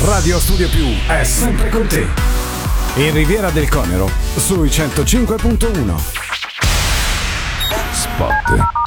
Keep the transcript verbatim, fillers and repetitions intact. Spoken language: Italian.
Radio Studio Più è sempre con te. In Riviera del Conero, sui centocinque punto uno. Spot.